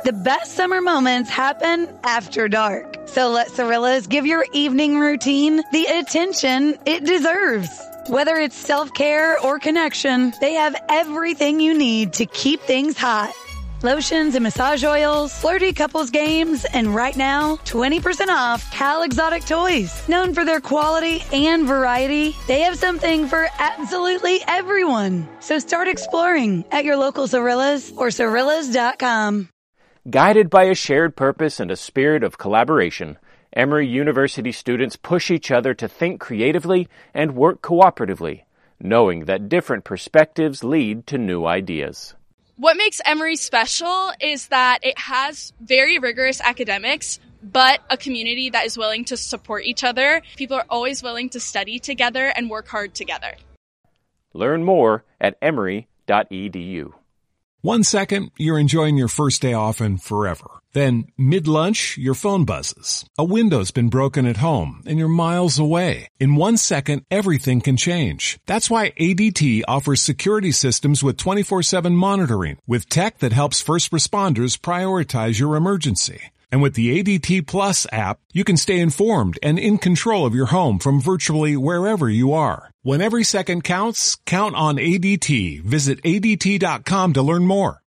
The best summer moments happen after dark. So let Cirillas give your evening routine the attention it deserves. Whether it's self-care or connection, they have everything you need to keep things hot. Lotions and massage oils, flirty couples games, and right now, 20% off Cal Exotic Toys. Known for their quality and variety, they have something for absolutely everyone. So start exploring at your local Cirillas or Cirillas.com. Guided by a shared purpose and a spirit of collaboration, Emory University students push each other to think creatively and work cooperatively, knowing that different perspectives lead to new ideas. What makes Emory special is that it has very rigorous academics, but a community that is willing to support each other. People are always willing to study together and work hard together. Learn more at emory.edu. 1 second, you're enjoying your first day off and forever. Then, mid-lunch, your phone buzzes. A window's been broken at home, and you're miles away. In 1 second, everything can change. That's why ADT offers security systems with 24/7 monitoring, with tech that helps first responders prioritize your emergency. And with the ADT Plus app, you can stay informed and in control of your home from virtually wherever you are. When every second counts, count on ADT. Visit ADT.com to learn more.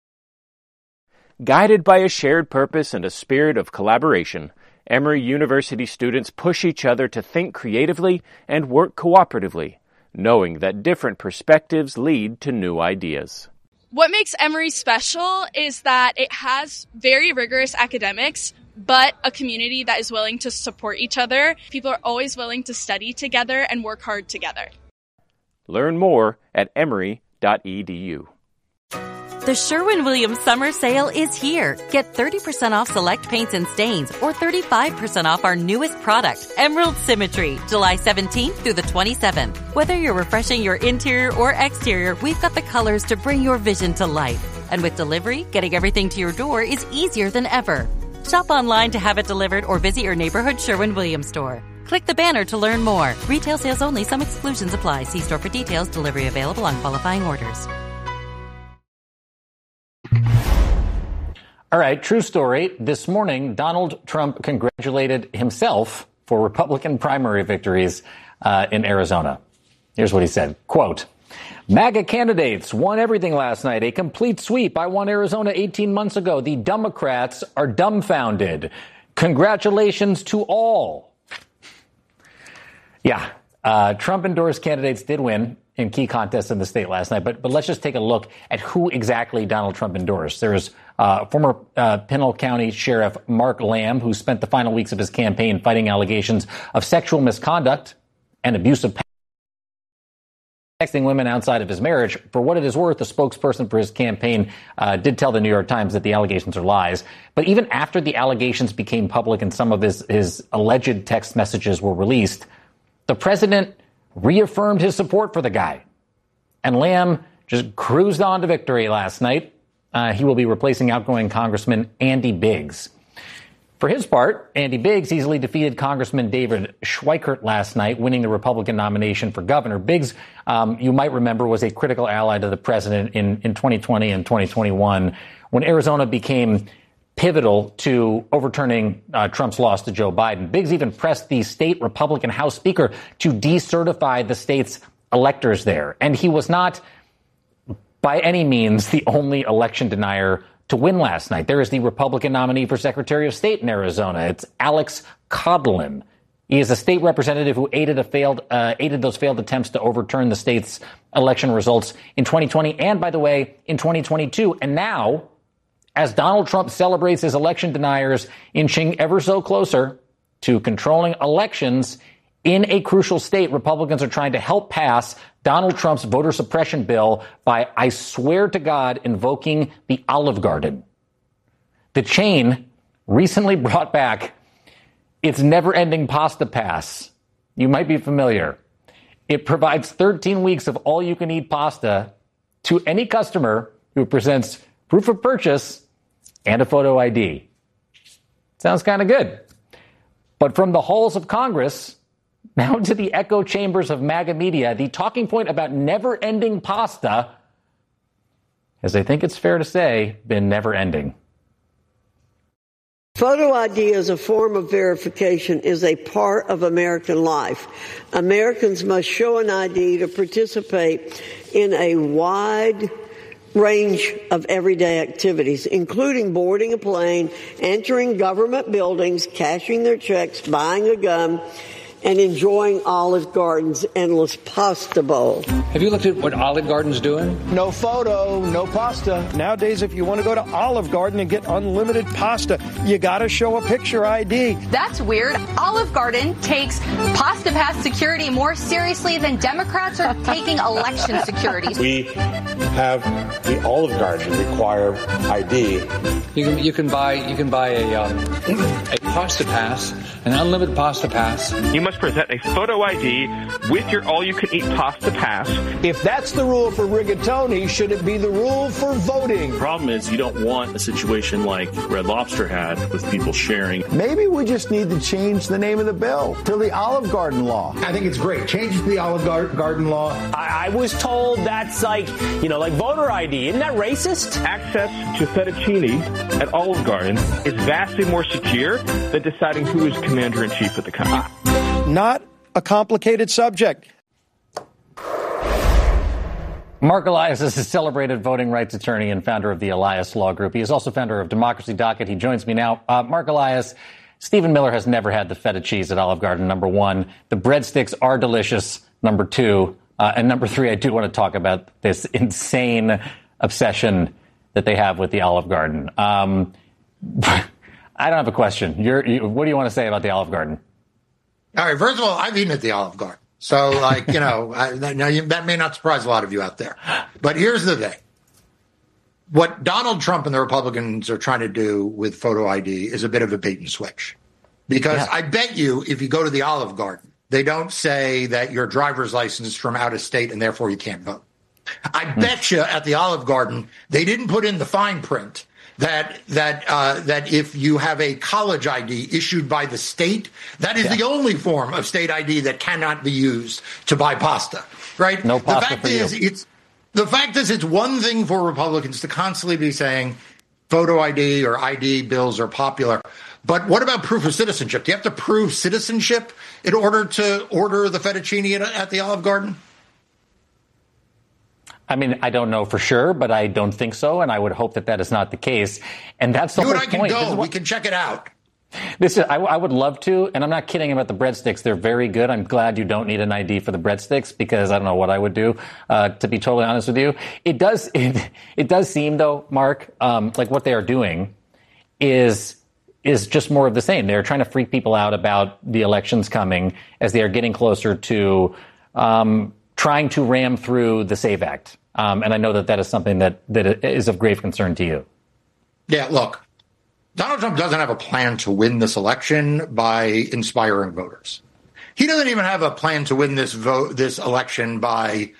Guided by a shared purpose and a spirit of collaboration, Emory University students push each other to think creatively and work cooperatively, knowing that different perspectives lead to new ideas. What makes Emory special is that it has very rigorous academics, but a community that is willing to support each other. People are always willing to study together and work hard together. Learn more at emory.edu. The Sherwin-Williams Summer Sale is here. Get 30% off select paints and stains or 35% off our newest product, Emerald Symmetry, July 17th through the 27th. Whether you're refreshing your interior or exterior, we've got the colors to bring your vision to life. And with delivery, getting everything to your door is easier than ever. Shop online to have it delivered or visit your neighborhood Sherwin-Williams store. Click the banner to learn more. Retail sales only. Some exclusions apply. See store for details. Delivery available on qualifying orders. All right, true story. This morning, Donald Trump congratulated himself for Republican primary victories in Arizona. Here's what he said, quote, MAGA candidates won everything last night. A complete sweep. I won Arizona 18 months ago. The Democrats are dumbfounded. Congratulations to all. Yeah, Trump-endorsed candidates did win in key contests in the state last night. But let's just take a look at who exactly Donald Trump endorsed. There's former Pinal County Sheriff Mark Lamb, who spent the final weeks of his campaign fighting allegations of sexual misconduct and abuse of power, texting women outside of his marriage. For what it is worth, the spokesperson for his campaign did tell the New York Times that the allegations are lies. But even after the allegations became public and some of his alleged text messages were released, the president reaffirmed his support for the guy. And Lamb just cruised on to victory last night. He will be replacing outgoing Congressman Andy Biggs. For his part, Andy Biggs easily defeated Congressman David Schweikert last night, winning the Republican nomination for governor. Biggs, you might remember, was a critical ally to the president in 2020 and 2021 when Arizona became pivotal to overturning Trump's loss to Joe Biden. Biggs even pressed the state Republican House Speaker to decertify the state's electors there. And he was not, by any means, the only election denier to win last night. There is the Republican nominee for Secretary of State in Arizona. It's Alex Codlin. He is a state representative who aided those failed attempts to overturn the state's election results in 2020 and, by the way, in 2022. And now, as Donald Trump celebrates his election deniers inching ever so closer to controlling elections in a crucial state, Republicans are trying to help pass Donald Trump's voter suppression bill by, I swear to God, invoking the Olive Garden. The chain recently brought back its never-ending pasta pass. You might be familiar. It provides 13 weeks of all-you-can-eat pasta to any customer who presents proof of purchase and a photo ID. Sounds kind of good. But from the halls of Congress, now to the echo chambers of MAGA media, the talking point about never-ending pasta has, I think it's fair to say, been never-ending. Photo ID as a form of verification is a part of American life. Americans must show an ID to participate in a wide range of everyday activities, including boarding a plane, entering government buildings, cashing their checks, buying a gun, and enjoying Olive Garden's endless pasta bowl. Have you looked at what Olive Garden's doing? No photo, no pasta. Nowadays, if you want to go to Olive Garden and get unlimited pasta, you got to show a picture ID. That's weird. Olive Garden takes Pasta Pass security more seriously than Democrats are taking election security. We have the Olive Garden require ID. You can buy a Pasta Pass, an unlimited Pasta Pass. You must present a photo ID with your all-you-can-eat pasta pass. If that's the rule for rigatoni, should it be the rule for voting? The problem is you don't want a situation like Red Lobster had with people sharing. Maybe we just need to change the name of the bill to the Olive Garden law. I think it's great. Change it to the Olive Garden law. I was told that's like voter ID. Isn't that racist? Access to fettuccine at Olive Garden is vastly more secure than deciding who is commander-in-chief of the country. Not a complicated subject. Mark Elias is a celebrated voting rights attorney and founder of the Elias Law Group. He is also founder of Democracy Docket. He joins me now. Mark Elias, Stephen Miller has never had the feta cheese at Olive Garden, number one. The breadsticks are delicious, number two. And number three, I do want to talk about this insane obsession that they have with the Olive Garden. I don't have a question. What do you want to say about the Olive Garden? All right. First of all, I've eaten at the Olive Garden. So, that may not surprise a lot of you out there. But here's the thing. What Donald Trump and the Republicans are trying to do with photo ID is a bit of a bait and switch. Because I bet you if you go to the Olive Garden, they don't say that your driver's license is from out of state and therefore you can't vote. I bet you at the Olive Garden, they didn't put in the fine print that if you have a college ID issued by the state, that is the only form of state ID that cannot be used to buy pasta, right? No pasta for you. The fact is, it's one thing for Republicans to constantly be saying photo ID or ID bills are popular. But what about proof of citizenship? Do you have to prove citizenship in order to order the fettuccine at the Olive Garden? I mean, I don't know for sure, but I don't think so, and I would hope that that is not the case. And that's the whole point. You and I can go. We can check it out. I would love to, and I'm not kidding about the breadsticks. They're very good. I'm glad you don't need an ID for the breadsticks because I don't know what I would do, to be totally honest with you. It does seem, though, Mark, like what they are doing is just more of the same. They're trying to freak people out about the elections coming as they are getting closer to trying to ram through the SAVE Act. And I know that is something that is of grave concern to you. Yeah, look, Donald Trump doesn't have a plan to win this election by inspiring voters. He doesn't even have a plan to win this election by,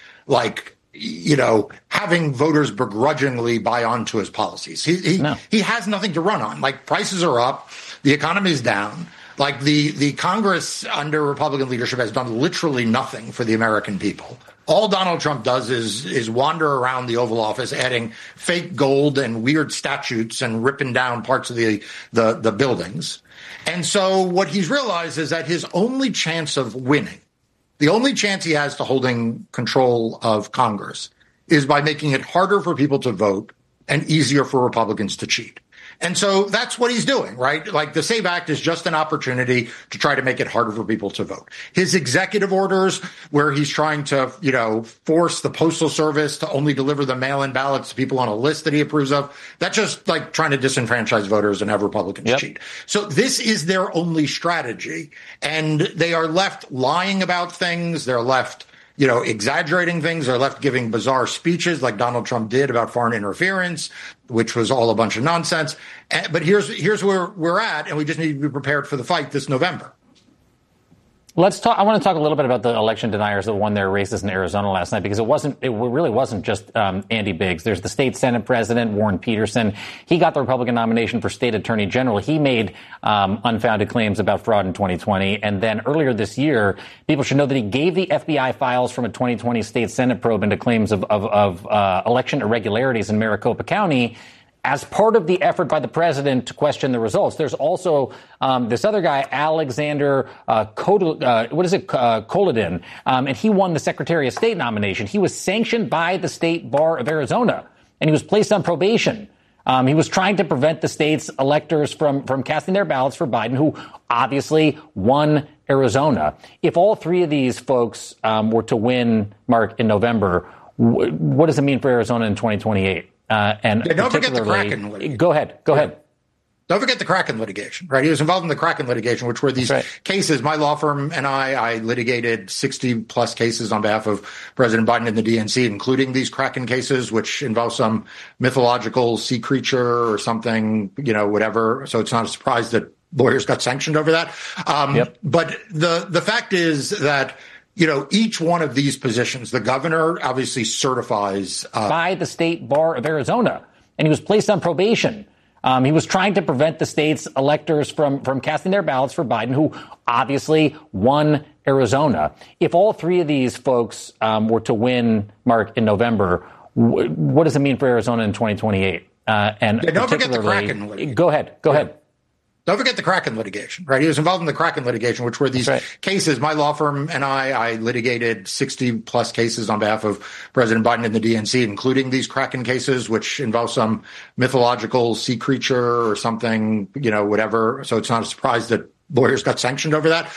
having voters begrudgingly buy onto his policies. He has nothing to run on. Like, prices are up, the economy is down. Like, the Congress under Republican leadership has done literally nothing for the American people. All Donald Trump does is wander around the Oval Office, adding fake gold and weird statutes and ripping down parts of the buildings. And so what he's realized is that his only chance of winning, the only chance he has to holding control of Congress, is by making it harder for people to vote and easier for Republicans to cheat. And so that's what he's doing, right? Like, the SAVE Act is just an opportunity to try to make it harder for people to vote. His executive orders, where he's trying to, force the Postal Service to only deliver the mail-in ballots to people on a list that he approves of, that's just like trying to disenfranchise voters and have Republicans cheat. So this is their only strategy. And they are left lying about things. They're left exaggerating things. They're left giving bizarre speeches like Donald Trump did about foreign interference, which was all a bunch of nonsense. But here's where we're at, and we just need to be prepared for the fight this November. Let's talk. I want to talk a little bit about the election deniers that won their races in Arizona last night, because it really wasn't just Andy Biggs. There's the state Senate president, Warren Peterson. He got the Republican nomination for state attorney general. He made unfounded claims about fraud in 2020. And then earlier this year, people should know that he gave the FBI files from a 2020 state Senate probe into claims of election irregularities in Maricopa County. as part of the effort by the president to question the results. There's also this other guy, Alexander Koledin, and he won the Secretary of State nomination. He was sanctioned by the State Bar of Arizona, and he was placed on probation. He was trying to prevent the state's electors from casting their ballots for Biden, who obviously won Arizona. If all three of these folks were to win, Mark, in November, what does it mean for Arizona in 2028? Don't forget the Kraken litigation. Go ahead. Don't forget the Kraken litigation, right? He was involved in the Kraken litigation, which were these cases. My law firm and I litigated 60 plus cases on behalf of President Biden and the DNC, including these Kraken cases, which involve some mythological sea creature or something, whatever. So it's not a surprise that lawyers got sanctioned over that. But the fact is that, each one of these positions, the governor obviously certifies by the State Bar of Arizona, and he was placed on probation. He was trying to prevent the state's electors from casting their ballots for Biden, who obviously won Arizona. If all three of these folks were to win, Mark, in November, what does it mean for Arizona in 2028? Don't forget the Kraken litigation. Go ahead. Don't forget the Kraken litigation, right? He was involved in the Kraken litigation, which were these cases. My law firm and I litigated 60 plus cases on behalf of President Biden and the DNC, including these Kraken cases, which involve some mythological sea creature or something, whatever. So it's not a surprise that lawyers got sanctioned over that.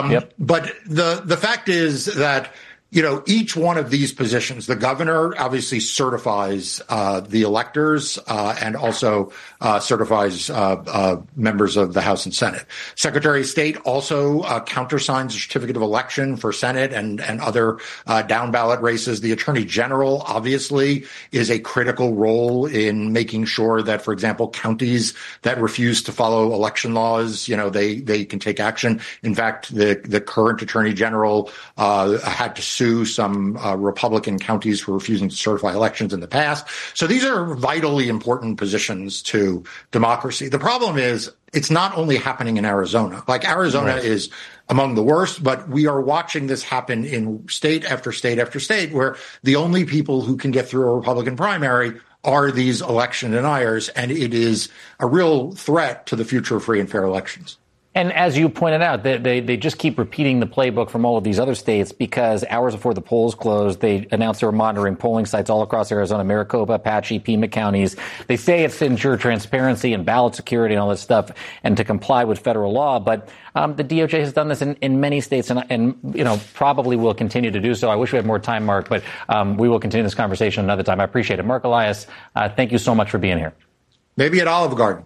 But the fact is that, each one of these positions, the governor obviously certifies the electors and also certifies members of the House and Senate. Secretary of State also countersigns a certificate of election for Senate and other down ballot races. The Attorney General obviously is a critical role in making sure that, for example, counties that refuse to follow election laws, they can take action. In fact, the current Attorney General had to sue some Republican counties for refusing to certify elections in the past. So these are vitally important positions to democracy. The problem is it's not only happening in Arizona. Like Arizona is among the worst, but we are watching this happen in state after state after state, where the only people who can get through a Republican primary are these election deniers, and it is a real threat to the future of free and fair elections. And as you pointed out, they just keep repeating the playbook from all of these other states, because hours before the polls closed, they announced they were monitoring polling sites all across Arizona, Maricopa, Apache, Pima counties. They say it's to ensure transparency and ballot security and all this stuff and to comply with federal law. But the DOJ has done this in many states and probably will continue to do so. I wish we had more time, Mark, but we will continue this conversation another time. I appreciate it. Mark Elias, thank you so much for being here. Maybe at Olive Garden.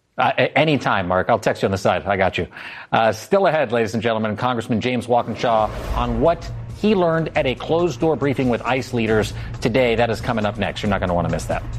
Anytime, Mark. I'll text you on the side. I got you. Still ahead, ladies and gentlemen, Congressman James Walkinshaw on what he learned at a closed-door briefing with ICE leaders today. That is coming up next. You're not going to want to miss that.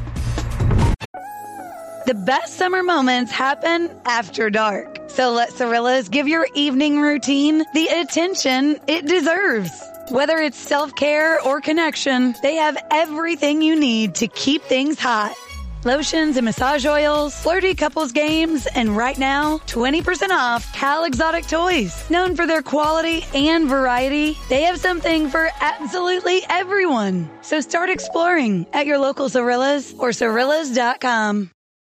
The best summer moments happen after dark. So let Cirillas give your evening routine the attention it deserves. Whether it's self-care or connection, they have everything you need to keep things hot. Lotions and massage oils, flirty couples games, and right now, 20% off Cal Exotic Toys. Known for their quality and variety, they have something for absolutely everyone. So start exploring at your local Cirillas or Cirillas.com.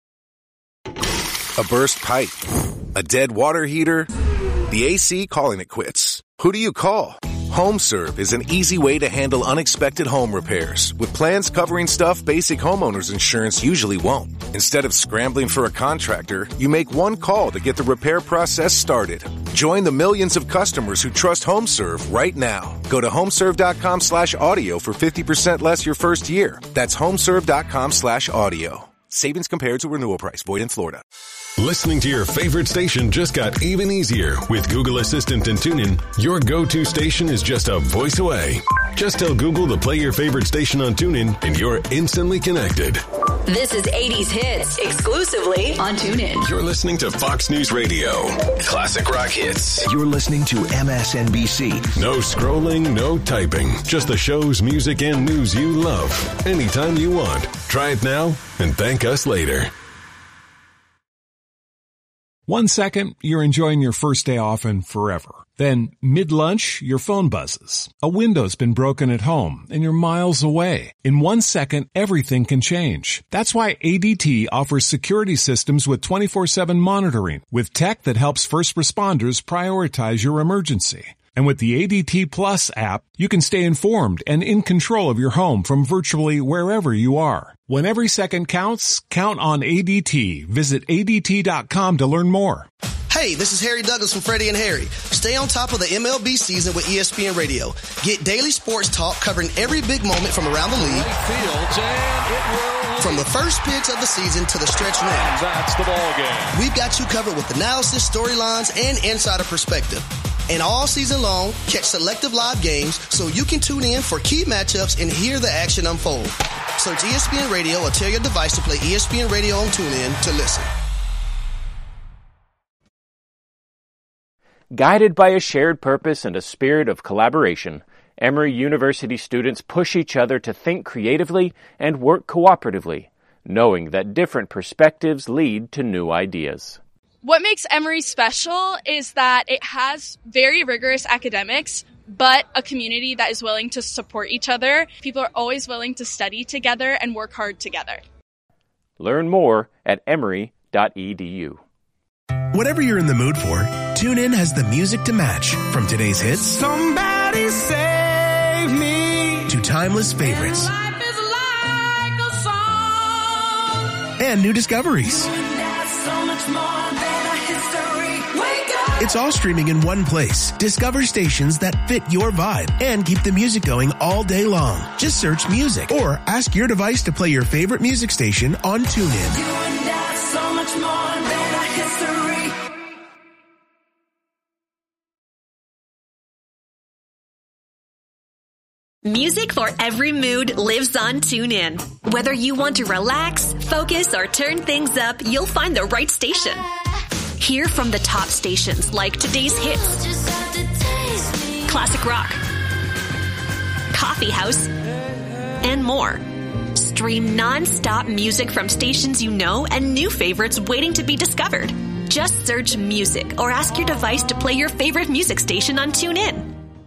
A burst pipe, a dead water heater, the AC calling it quits. Who do you call? HomeServe is an easy way to handle unexpected home repairs with plans covering stuff basic homeowners insurance usually won't. Instead of scrambling for a contractor, you make one call to get the repair process started. Join the millions of customers who trust HomeServe right now. Go to homeserve.com/audio for 50% less your first year. That's homeserve.com/audio. Savings compared to renewal price. Void in Florida. Listening to your favorite station just got even easier with Google Assistant and TuneIn. Your go-to station is just a voice away. Just tell Google to play your favorite station on TuneIn and you're instantly connected. This is 80s Hits, exclusively on TuneIn. You're listening to Fox News Radio. Classic rock hits. You're listening to MSNBC. No scrolling, no typing. Just the shows, music, and news you love. Anytime you want. Try it now and thank us later. 1 second, you're enjoying your first day off and forever. Then, mid-lunch, your phone buzzes. A window's been broken at home and you're miles away. In 1 second, everything can change. That's why ADT offers security systems with 24/7 monitoring, with tech that helps first responders prioritize your emergency. And with the ADT Plus app, you can stay informed and in control of your home from virtually wherever you are. When every second counts, count on ADT. Visit ADT.com to learn more. Hey, this is Harry Douglas from Freddie and Harry. Stay on top of the MLB season with ESPN Radio. Get daily sports talk covering every big moment from around the league. From the first pitch of the season to the stretch run. That's the ball game. We've got you covered with analysis, storylines, and insider perspective. And all season long, catch selective live games so you can tune in for key matchups and hear the action unfold. Search ESPN Radio or tell your device to play ESPN Radio on TuneIn to listen. Guided by a shared purpose and a spirit of collaboration, Emory University students push each other to think creatively and work cooperatively, knowing that different perspectives lead to new ideas. What makes Emory special is that it has very rigorous academics, but a community that is willing to support each other. People are always willing to study together and work hard together. Learn more at emory.edu. Whatever you're in the mood for, TuneIn has the music to match. From today's hits, Somebody save me, to timeless favorites, life is like a song. and new discoveries. So much more than a history. Wake up. It's all streaming in one place. Discover stations that fit your vibe and keep the music going all day long. Just search music or ask your device to play your favorite music station on TuneIn. You and I, so much more than a history. Music for every mood lives on TuneIn. Whether you want to relax, focus, or turn things up, you'll find the right station. Hear from the top stations like today's hits, classic rock, coffee house, and more. Stream non-stop music from stations you know and new favorites waiting to be discovered. Just search music or ask your device to play your favorite music station on TuneIn.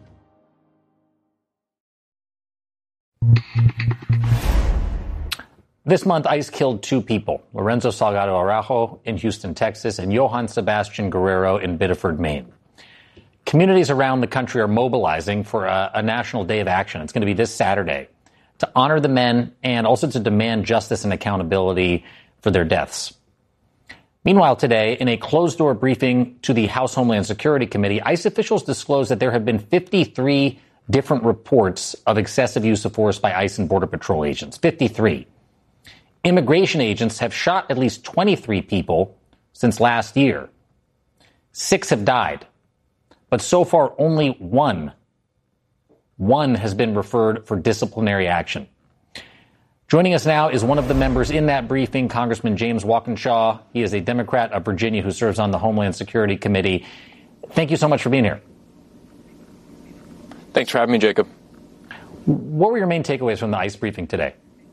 This month, ICE killed 2 people, Lorenzo Salgado Araujo in Houston, Texas, and Johann Sebastian Guerrero in Biddeford, Maine. Communities around the country are mobilizing for a national day of action. It's going to be this Saturday to honor the men and also to demand justice and accountability for their deaths. Meanwhile, today, in a closed-door briefing to the House Homeland Security Committee, ICE officials disclosed that there have been 53 different reports of excessive use of force by ICE and Border Patrol agents. 53. Immigration agents have shot at least 23 people since last year. 6 have died. But so far, only one has been referred for disciplinary action. Joining us now is one of the members in that briefing, Congressman James Walkinshaw. He is a Democrat of Virginia who serves on the Homeland Security Committee. Thank you so much for being here. Thanks for having me, Jacob. What were your main takeaways from the ICE briefing today?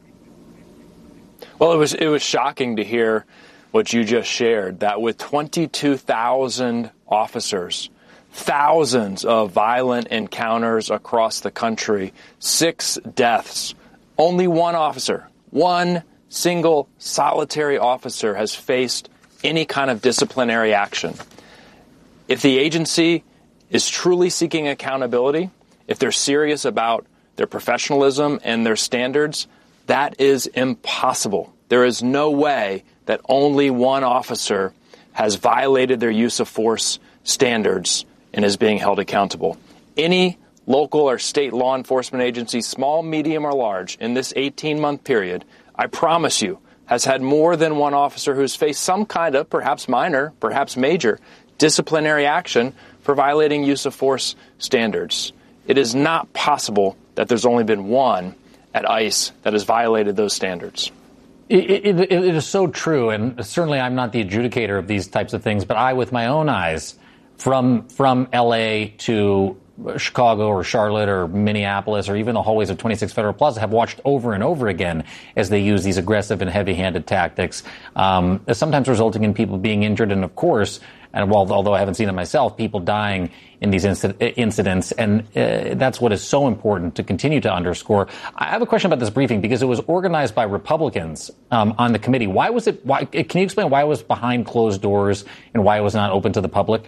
Well, it was shocking to hear what you just shared, that with 22,000 officers, thousands of violent encounters across the country, 6 deaths, only one officer, one single solitary officer has faced any kind of disciplinary action. If the agency is truly seeking accountability, if they're serious about their professionalism and their standards, that is impossible. There is no way that only one officer has violated their use of force standards and is being held accountable. Any local or state law enforcement agency, small, medium, or large, in this 18-month period, I promise you, has had more than one officer who's faced some kind of, perhaps minor, perhaps major, disciplinary action for violating use of force standards. It is not possible that there's only been one at ICE that has violated those standards. It is so true, and certainly I'm not the adjudicator of these types of things, but I, with my own eyes, from L.A. to Chicago or Charlotte or Minneapolis or even the hallways of 26 Federal Plaza have watched over and over again as they use these aggressive and heavy-handed tactics, sometimes resulting in people being injured and, of course, although I haven't seen it myself, people dying in these incidents. And that's what is so important to continue to underscore. I have a question about this briefing because it was organized by Republicans on the committee. Can you explain why it was behind closed doors and why it was not open to the public?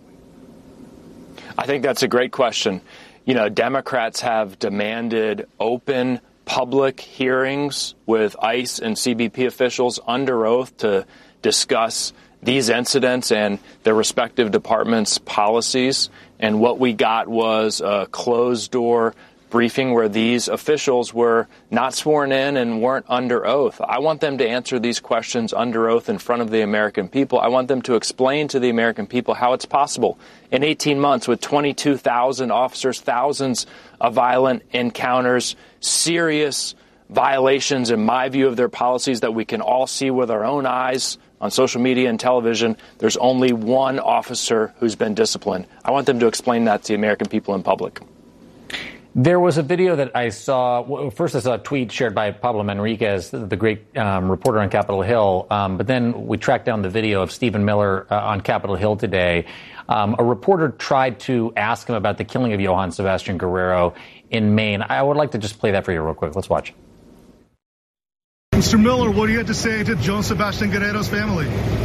I think that's a great question. Democrats have demanded open public hearings with ICE and CBP officials under oath to discuss these incidents and their respective departments' policies. And what we got was a closed-door briefing where these officials were not sworn in and weren't under oath. I want them to answer these questions under oath in front of the American people. I want them to explain to the American people how it's possible in 18 months with 22,000 officers, thousands of violent encounters, serious violations, in my view, of their policies that we can all see with our own eyes on social media and television. There's only one officer who's been disciplined. I want them to explain that to the American people in public. There was a video that I saw. First, I saw a tweet shared by Pablo Manriquez, the great reporter on Capitol Hill. But then we tracked down the video of Stephen Miller on Capitol Hill today. A reporter tried to ask him about the killing of Johann Sebastian Guerrero in Maine. I would like to just play that for you real quick. Let's watch. Mr. Miller, what do you have to say to Johann Sebastian Guerrero's family?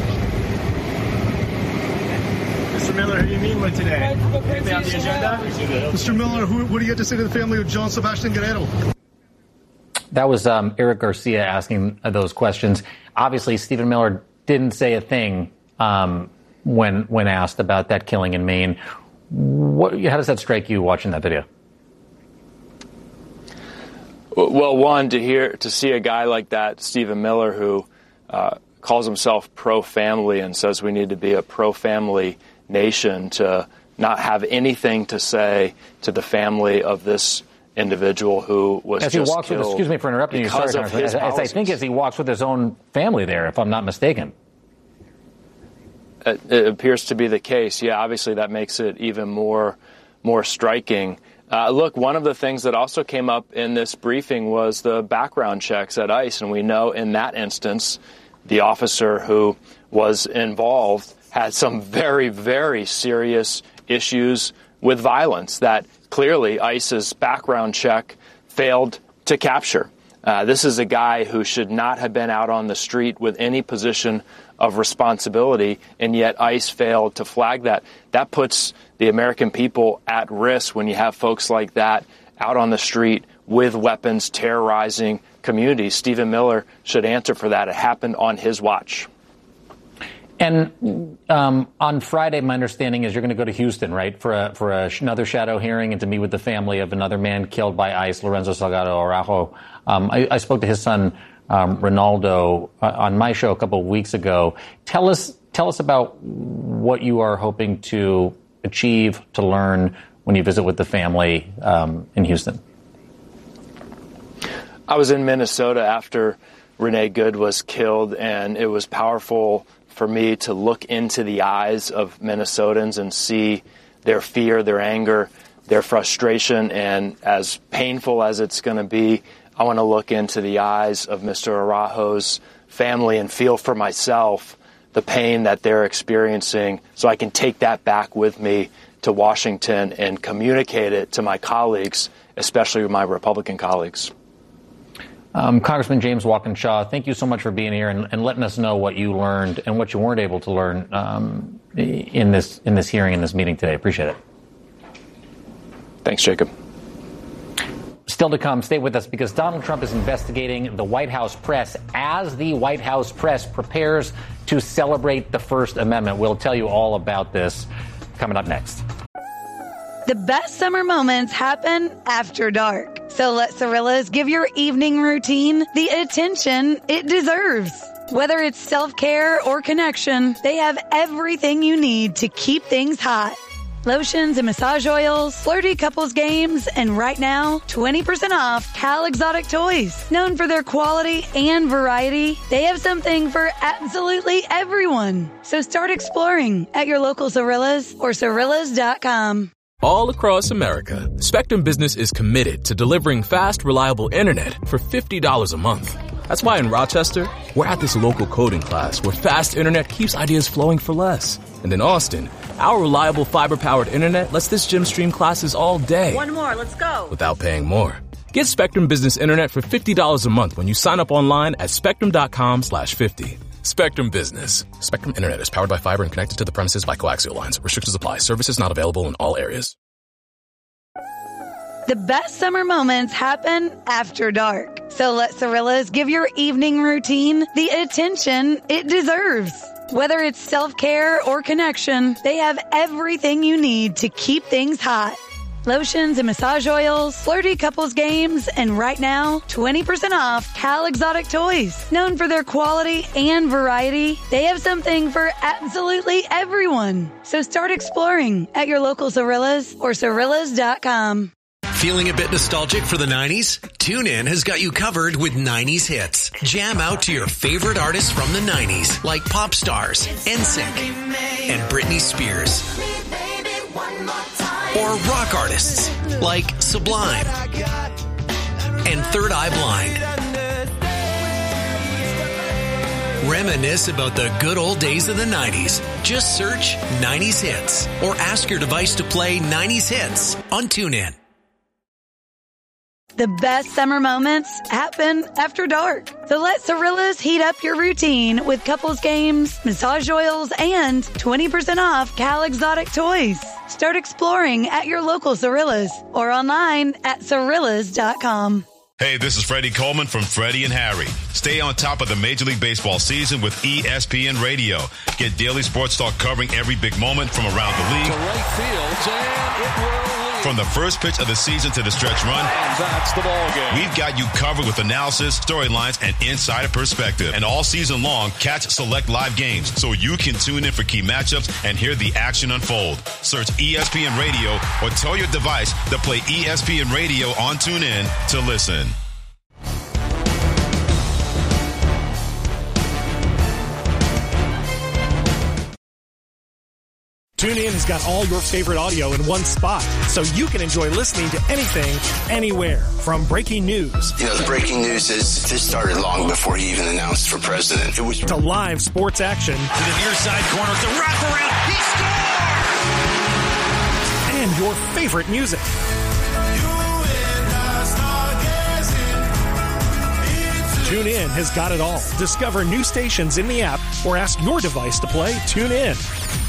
Mr. Miller, who do you meet with today? Anything on the agenda? Mr. Miller, what do you have to say to the family of Johann Sebastian Guerrero? That was Eric Garcia asking those questions. Obviously, Stephen Miller didn't say a thing when asked about that killing in Maine. How does that strike you watching that video? Well, one, to see a guy like that, Stephen Miller, who calls himself pro-family and says we need to be a pro-family nation, to not have anything to say to the family of this individual who was just killed. Excuse me for interrupting you. Sorry, as I think as he walks with his own family there, if I'm not mistaken. It appears to be the case. Yeah, obviously that makes it even more striking. Look, one of the things that also came up in this briefing was the background checks at ICE, and we know in that instance the officer who was involved had some very, very serious issues with violence that clearly ICE's background check failed to capture. This is a guy who should not have been out on the street with any position of responsibility, and yet ICE failed to flag that. That puts the American people at risk when you have folks like that out on the street with weapons terrorizing communities. Stephen Miller should answer for that. It happened on his watch. And on Friday, my understanding is you're going to go to Houston, right, for another shadow hearing and to meet with the family of another man killed by ICE, Lorenzo Salgado Araujo. I spoke to his son, Ronaldo, on my show a couple of weeks ago. Tell us about what you are hoping to achieve, to learn when you visit with the family in Houston. I was in Minnesota after Renee Good was killed, and it was powerful for me to look into the eyes of Minnesotans and see their fear, their anger, their frustration. And as painful as it's going to be, I want to look into the eyes of Mr. Araujo's family and feel for myself the pain that they're experiencing, so I can take that back with me to Washington and communicate it to my colleagues, especially my Republican colleagues. Congressman James Walkinshaw, thank you so much for being here and letting us know what you learned and what you weren't able to learn in this hearing, in this meeting today. Appreciate it. Thanks, Jacob. Still to come, stay with us, because Donald Trump is investigating the White House press as the White House press prepares to celebrate the First Amendment. We'll tell you all about this coming up next. The best summer moments happen after dark. So let Cirillas give your evening routine the attention it deserves. Whether it's self-care or connection, they have everything you need to keep things hot. Lotions and massage oils, flirty couples games, and right now, 20% off Cal Exotic Toys. Known for their quality and variety, they have something for absolutely everyone. So start exploring at your local Cirillas or Cirillas.com. All across America, Spectrum Business is committed to delivering fast, reliable internet for $50 a month. That's why in Rochester, we're at this local coding class where fast internet keeps ideas flowing for less. And in Austin, our reliable fiber-powered internet lets this gym stream classes all day. One more, let's go. Without paying more. Get Spectrum Business Internet for $50 a month when you sign up online at spectrum.com/50. Spectrum Business. Spectrum Internet is powered by fiber and connected to the premises by coaxial lines. Restrictions apply. Services not available in all areas. The best summer moments happen after dark. So let Cirillas give your evening routine the attention it deserves. Whether it's self-care or connection, they have everything you need to keep things hot. Lotions and massage oils, flirty couples games, and right now, 20% off Cal Exotic Toys. Known for their quality and variety, they have something for absolutely everyone. So start exploring at your local Cirillas or Cirillas.com. Feeling a bit nostalgic for the 90s? TuneIn has got you covered with 90s hits. Jam out to your favorite artists from the 90s, like pop stars, NSYNC, and Britney Spears. Or rock artists like Sublime and Third Eye Blind. Reminisce about the good old days of the 90s. Just search 90s Hits or ask your device to play 90s Hits on TuneIn. The best summer moments happen after dark. So let Cirillas heat up your routine with couples games, massage oils, and 20% off Cal Exotic Toys. Start exploring at your local Cirillas or online at Cirillas.com. Hey, this is Freddie Coleman from Freddie and Harry. Stay on top of the Major League Baseball season with ESPN Radio. Get daily sports talk covering every big moment from around the league. To right field, and it will lead. From the first pitch of the season to the stretch run. And that's the ball game. We've got you covered with analysis, storylines, and insider perspective. And all season long, catch select live games so you can tune in for key matchups and hear the action unfold. Search ESPN Radio or tell your device to play ESPN Radio on TuneIn to listen. TuneIn has got all your favorite audio in one spot, so you can enjoy listening to anything, anywhere. From breaking news. You know, the breaking news is this started long before he even announced for president. It was to live sports action. To the near side corner, the wraparound, he scores! And your favorite music. TuneIn has got it all. Discover new stations in the app or ask your device to play TuneIn.